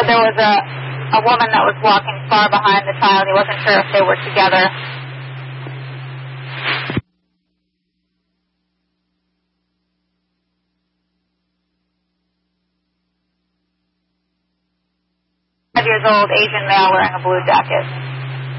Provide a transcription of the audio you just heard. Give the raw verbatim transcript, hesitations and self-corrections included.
There was a, a woman that was walking far behind the child. He wasn't sure if they were together. Five years old, Asian male wearing a blue jacket.